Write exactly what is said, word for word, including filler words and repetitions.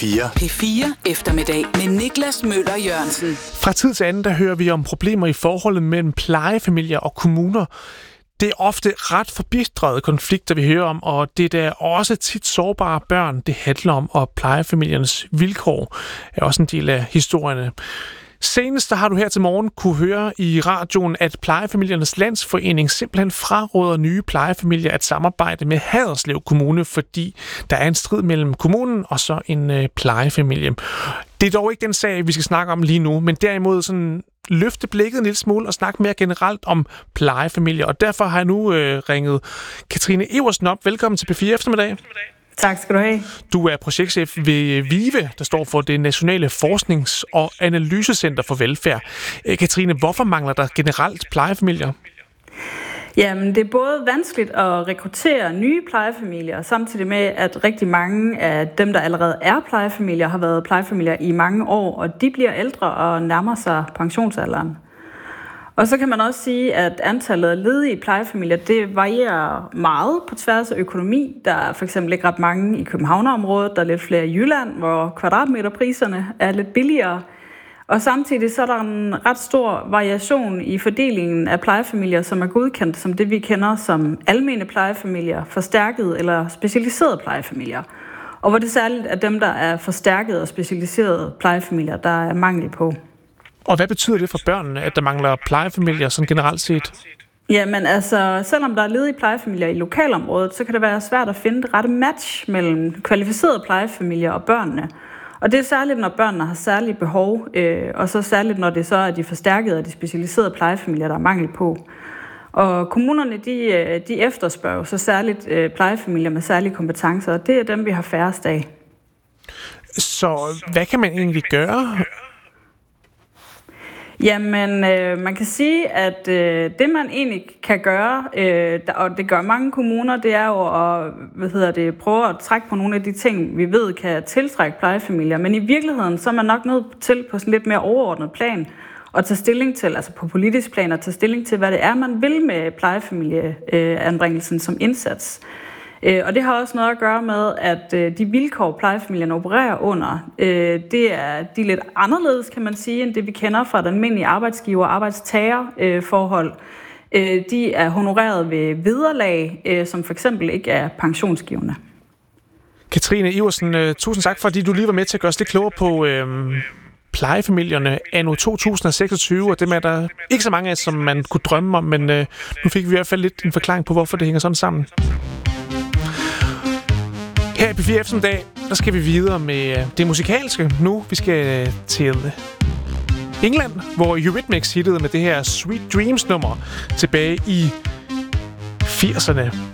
fire. P fire eftermiddag med Niklas Møller Jørgensen. Fra tid til anden, der hører vi om problemer i forholdet mellem plejefamilier og kommuner. Det er ofte ret forbistrede konflikter, vi hører om, og det er da også tit sårbare børn, det handler om, og plejefamiliernes vilkår er også en del af historierne. Senest der har du her til morgen kunne høre i radioen, at Plejefamiliernes Landsforening simpelthen fraråder nye plejefamilier at samarbejde med Haderslev Kommune, fordi der er en strid mellem kommunen og så en øh, plejefamilie. Det er dog ikke den sag, vi skal snakke om lige nu, men derimod sådan løfte blikket en lille smule og snakke mere generelt om plejefamilier. Og derfor har jeg nu øh, ringet Katrine Eversen op. Velkommen til P fire eftermiddag. Tak skal du have. Du er projektchef ved VIVE, der står for det Nationale Forsknings- og Analysecenter for Velfærd. Katrine, hvorfor mangler der generelt plejefamilier? Jamen, det er både vanskeligt at rekruttere nye plejefamilier, samtidig med, at rigtig mange af dem, der allerede er plejefamilier, har været plejefamilier i mange år, og de bliver ældre og nærmer sig pensionsalderen. Og så kan man også sige, at antallet af ledige plejefamilier, det varierer meget på tværs af økonomi. Der er for eksempel ikke ret mange i Københavnerområdet, der er lidt flere i Jylland, hvor kvadratmeterpriserne er lidt billigere. Og samtidig så er der en ret stor variation i fordelingen af plejefamilier, som er godkendt som det, vi kender som almene plejefamilier, forstærkede eller specialiserede plejefamilier. Og hvor det særligt er dem, der er forstærkede og specialiserede plejefamilier, der er mangel på. Og hvad betyder det for børnene, at der mangler plejefamilier sådan generelt set? Jamen altså, selvom der er ledige plejefamilier i lokalområdet, så kan det være svært at finde det rette match mellem kvalificerede plejefamilier og børnene. Og det er særligt, når børnene har særlige behov, øh, og så særligt, når det så er de forstærkede og de specialiserede plejefamilier, der er mangel på. Og kommunerne, de, de efterspørger så særligt øh, plejefamilier med særlige kompetencer, og det er dem, vi har færrest af. Så hvad kan man egentlig gøre? Jamen, øh, man kan sige, at øh, det man egentlig kan gøre, øh, og det gør mange kommuner, det er jo at hvad hedder det, prøve at trække på nogle af de ting, vi ved kan tiltrække plejefamilier. Men i virkeligheden, så er man nok nødt til på sådan lidt mere overordnet plan at tage stilling til, altså på politisk plan, at tage stilling til, hvad det er, man vil med plejefamilieanbringelsen som indsats. Og det har også noget at gøre med, at de vilkår, plejefamilierne opererer under, det er, de er lidt anderledes, kan man sige, end det vi kender fra den almindelige arbejdsgiver- og arbejdstagerforhold. De er honoreret ved vederlag, som for eksempel ikke er pensionsgivende. Katrine Eversen, tusind tak, fordi du lige var med til at gøre os lidt klogere på øhm, plejefamilierne anno to tusind seksogtyve, og dem er der ikke så mange af, som man kunne drømme om, men øh, nu fik vi i hvert fald lidt en forklaring på, hvorfor det hænger sådan sammen. Her i P fire eftermiddag, der skal vi videre med det musikalske nu. Vi skal til England, hvor Eurythmics hittede med det her Sweet Dreams nummer tilbage i firserne.